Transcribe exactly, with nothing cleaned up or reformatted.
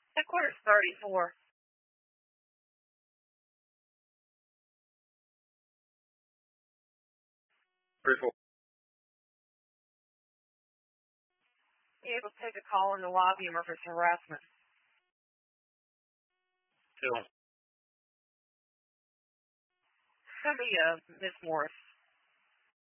Headquarters thirty-four. thirty-four. You able to take a call in the lobby and reference harassment. Two. Send me, uh, Miss Morris.